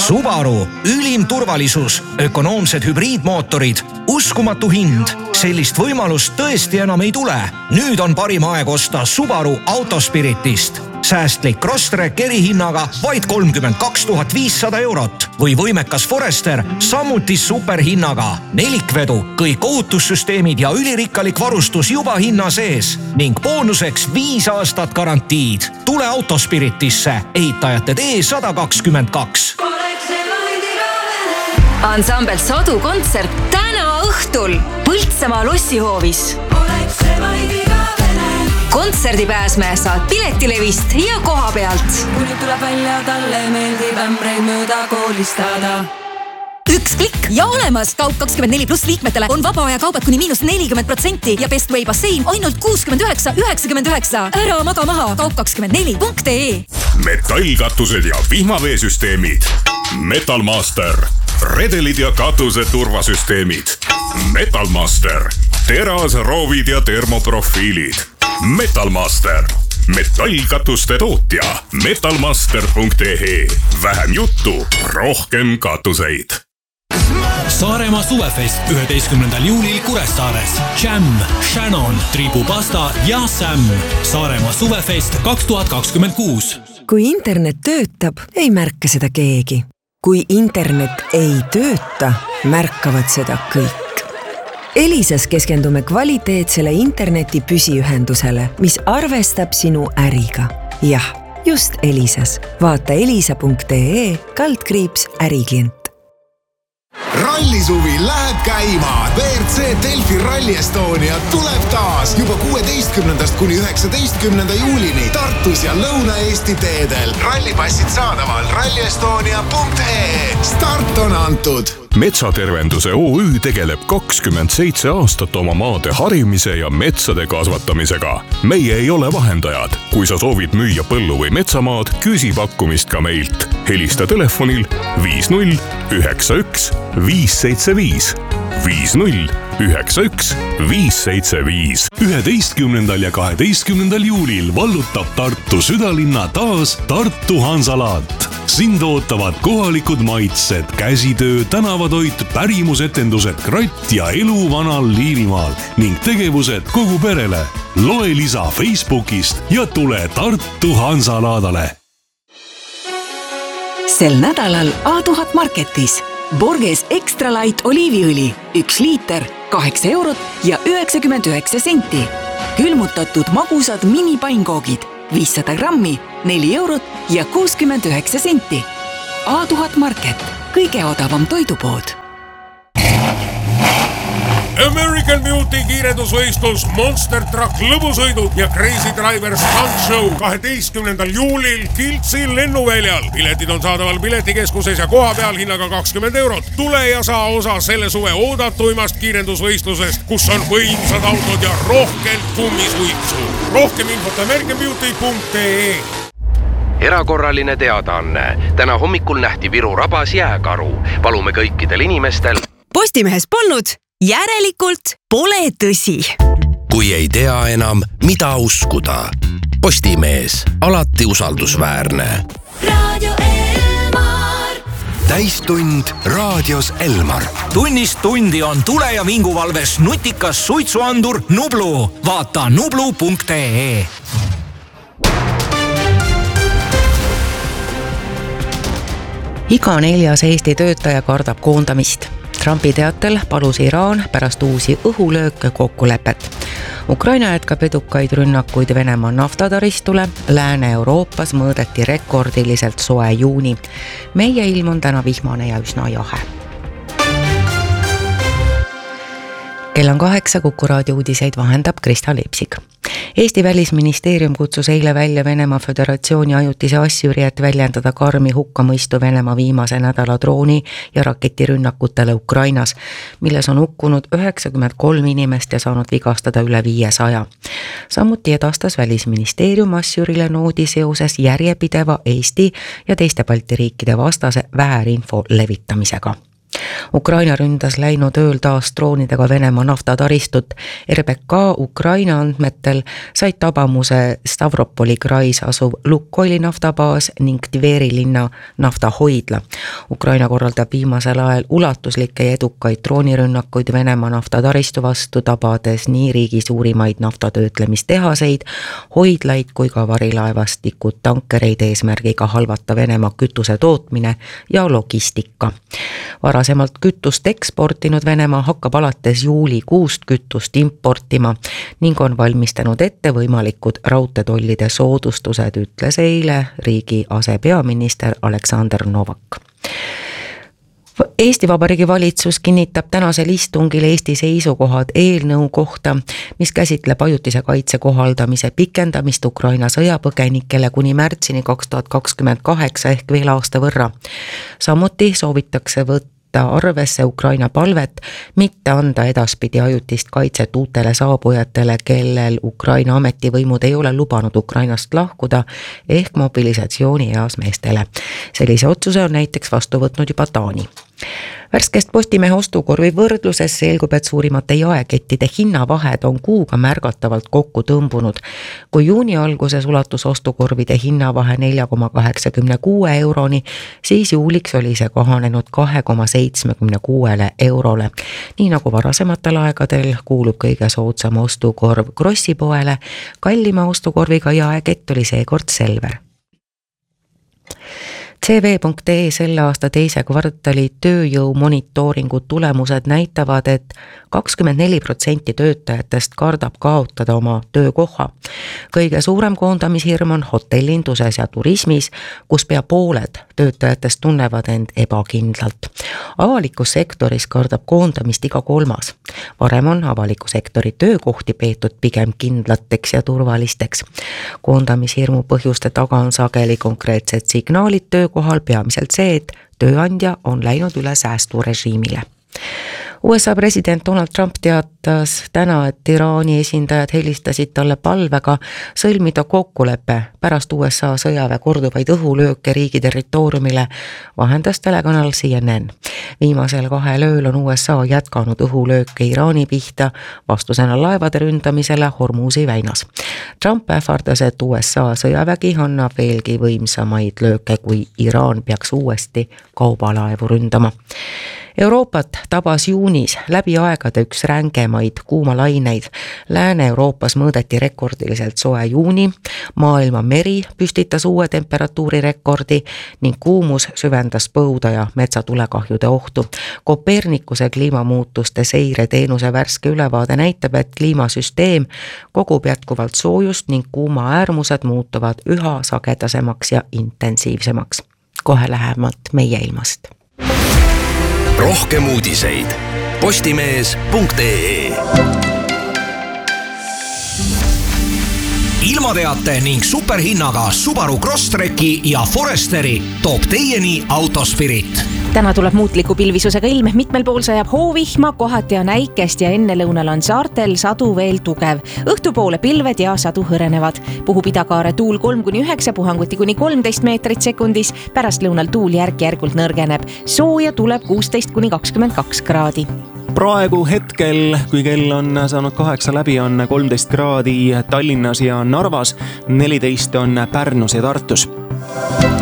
Subaru, ülim turvalisus, ökonoomsed hübriidmootorid, uskumatu hind. Sellist võimalust tõesti enam ei tule. Nüüd on parim aeg osta Subaru Autospiritist. Säästlik Crosstrek erihinnaga vaid 32 500 eurot või võimekas Forester samuti superhinnaga. Nelikvedu, kõik ohutussüsteemid ja ülirikkalik varustus juba hinna sees ning boonuseks 5 aastat garantiid. Tule Autospiritisse, ehitajate tee 122. Ansambel Sodu kontsert täna õhtul Põltsamaa lossihoovis. Kontserdipääsme saad Piletilevist ja koha pealt. Kuni tuleb välja, talle meeldib ämbreid mööda koolistada. Üks klikk ja olemas! Kaup24+ liikmetele on vaba aja kaubad kuni -40% ja Bestway bassein ainult 69,99. Ära maga maha kaup24.ee. Metallkatused ja vihmaveesüsteemid. Metalmaster. Redelid ja katuse turvasüsteemid. Metalmaster. Teras, roovid ja termoprofiilid. Metalmaster. Metallkatuste tootja. Metalmaster.ee. Vähem juttu, rohkem katuseid. Saaremaa suvefest 11. juulil Kuressaares. Jam, Shannon, Tribupasta ja Sam. Saaremaa suvefest 2026. Kui internet töötab, ei märka seda keegi. Kui internet ei tööta, märkavad seda kõik. Elisas keskendume kvaliteetsele interneti püsiühendusele, mis arvestab sinu äriga. Jah, just Elisas. Vaata elisa.ee/äriklient. Rallisuvi läheb käima. WRC Delfi Rally Estonia tuleb taas juba 16. kuni 19. juulini Tartus ja Lõuna-Eesti teedel. Rallipassid saadaval rallyestonia.ee. Start on antud. Metsatervenduse OÜ tegeleb 27 aastat oma maade harimise ja metsade kasvatamisega. Meie ei ole vahendajad. Kui sa soovid müüa põllu või metsamaad, küsi pakkumist ka meilt. Helista telefonil 50 91 575. 50 91 575. 11. ja 12. juulil vallutab Tartu südalinna taas Tartu Hansalaat. Sind ootavad kohalikud maitsed, käsitöö, tänavatoit, pärimusetendused, kratt ja elu vanal Liivimaal ning tegevused kogu perele. Loe lisa Facebookist ja tule Tartu Hansalaadale. Sel nädalal A1000 Marketis Borges Extra Light oliiviõli 1 liiter 8 eurot ja 99 senti. Külmutatud magusad minipainkoogid 500 grammi 4 eurot ja 69 senti. A1000 Market, kõige odavam toidupood. American Beauty kiirendusvõistlus, Monster Truck lõbusõidud ja Crazy Driver Stunt Show 12. juulil Kiltsi lennuväljal. Piletid on saadaval piletikeskuses ja koha peal hinnaga 20 eurot. Tule ja saa osa selle suve oodatuimast kiirendusvõistlusest, kus on võimsad autod ja rohkelt kummisuitsu. Rohkem infot americanbeauty.ee. Erakorraline teadaanne. Täna hommikul nähti Viru rabas jääkaru. Palume kõikidel inimestel. Postimehes polnud, järelikult pole tõsi. Kui ei tea enam, mida uskuda. Postimees, alati usaldusväärne. Radio Elmar. Täistund raadios Elmar. Tunnist tundi on tule- ja vinguvalves nutikas suitsuandur Nublu. Vaata nublu.ee. Iga 4. Eesti töötaja kardab koondamist. Trumpi teatel palus Iraan pärast uusi õhulööke kokkulepet. Ukraina jätkab edukaid rünnakuid Venemaa naftataristule. Lääne-Euroopas mõõdeti rekordiliselt soe juuni. Meie ilm on täna vihmane ja üsna jahe. Kell on 8, Kuku raadio uudiseid vahendab Krista Leipsik. Eesti välisministeerium kutsus eile välja Venemaa Föderatsiooni ajutise asjuri, et väljendada karmi hukkamõistu Venemaa viimase nädala drooni- ja raketirünnakutele Ukrainas, milles on hukkunud 93 inimest ja saanud vigastada üle 500. Samuti edastas välisministeerium asjurile noodi seoses järjepideva Eesti ja teiste Balti riikide vastase väärinfo levitamisega. Ukraina ründas läinud ööl taas droonidega Venemaa naftataristut. RBK Ukraina andmetel said tabamuse Stavropoli krais asuv Lukoili naftabaas ning Tveri linna naftahoidla. Ukraina korraldab viimasel ajal ulatuslikke ja edukaid droonirünnakuid Venemaa naftataristu vastu, tabades nii riigi suurimaid naftatöötlemistehaseid, hoidlaid kui ka varilaevastikud, tankereid eesmärgiga halvata Venemaa kütuse tootmine ja logistika. Varasemalt kütust eksportinud Venemaa hakkab alates juulikuust kütust importima ning on valmistanud ette võimalikud raudteetollide soodustused, ütles eile riigi asepeaminister Aleksandr Novak. Eesti Vabariigi valitsus kinnitab tänasel istungil Eesti seisukohad eelnõu kohta, mis käsitleb ajutise kaitse kohaldamise pikendamist Ukraina sõjapõgenikele kuni märtsini 2028 ehk veel aasta võrra. Samuti soovitakse võtta arvesse Ukraina palvet mitte anda edaspidi ajutist kaitset uutele saabujatele, kellel Ukraina ametivõimud ei ole lubanud Ukrainast lahkuda ehk mobilisatsiooni eas meestele. Sellise otsuse on näiteks vastu võtnud juba Taani. Värskest Postimehe ostukorvi võrdluses selgub, et suurimate jaekettide hinnavahed on kuuga märgatavalt kokku tõmbunud. Kui juuni alguses ulatus ostukorvide hinnavahe 4,86 euroni, siis juuliks oli see kahanenud 2,76 eurole. Nii nagu varasematel aegadel kuulub kõige soodsam ostukorv Krossi poele, kallima ostukorviga jaekett oli seekord Selver. CV.ee selle aasta teise kvartali tööjõu monitooringu tulemused näitavad, et 24% töötajatest kardab kaotada oma töökoha. Kõige suurem koondamishirm on hotellinduses ja turismis, kus pea pooled töötajatest tunnevad end ebakindlalt. Avalikus sektoris kardab koondamist iga kolmas. Varem on avaliku sektori töökohti peetud pigem kindlateks ja turvalisteks. Koondamishirmu põhjuste taga on sageli konkreetsed signaalid töökohal, peamiselt see, et tööandja on läinud üle säästurežiimile. USA president Donald Trump teatas täna, et Iraani esindajad helistasid talle palvega sõlmida kokkulepe pärast USA sõjaväe korduvaid õhulööke riigi territooriumile, vahendas telekanal CNN. Viimasel 2 ööl on USA jätkanud õhulööke Iraani pihta vastusena laevade ründamisele Hormuzi väinas. Trump ähvardas, et USA sõjavägi annab veelgi võimsamaid lööke, kui Iraan peaks uuesti kaubalaevu ründama. Euroopat tabas juunis läbi aegade üks rängemaid kuumalaineid. Lääne-Euroopas mõõdeti rekordiliselt soe juuni, maailma meri püstitas uue temperatuurirekordi ning kuumus süvendas põuda ja metsatulekahjude ohtu. Kopernikuse kliimamuutuste seireteenuse värske ülevaade näitab, et kliimasüsteem kogub jätkuvalt soojust ning kuuma äärmused muutuvad üha sagedasemaks ja intensiivsemaks. Kohe lähemalt meie ilmast. Rohkem uudiseid postimees.ee. Ilmateate ning superhinnaga Subaru Crosstreki ja Foresteri toob teieni Autospirit. Täna tuleb muutliku pilvisusega ilm, mitmel pool sajab hoovihma, kohati on äikest ja ennelõunal on saartel sadu veel tugev. Õhtupoole pilved ja sadu hõrenevad. Puhub idakaare tuul 3-9, puhanguti kuni 13 meetrit sekundis, pärast lõunal tuul järk-järgult nõrgeneb. Sooja tuleb 16-22 kraadi. Praegu hetkel, kui kell on saanud 8 läbi, on 13 kraadi Tallinnas ja Narvas, 14 on Pärnus ja Tartus.